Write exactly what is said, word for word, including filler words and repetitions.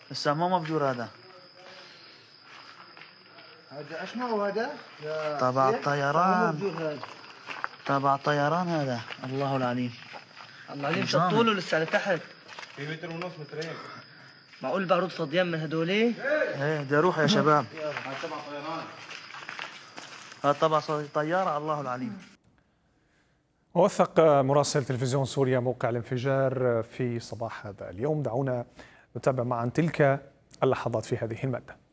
لسه ما مفجور هذا. هذا ايش نوعه هذا؟ تبع الطيران. تبع الطيران هذا. الله العليم. الله العليم. شو طوله لسه لتحت؟ في متر ونص مترين. معقول بارود فضيان من هدولي؟ ايه بدي اروح يا شباب. هذا تبع طيران. هذا تبع طيارة. الله العليم. وثق مراسل تلفزيون سوريا موقع الانفجار في صباح هذا اليوم. دعونا نتابع معا تلك اللحظات في هذه المادة.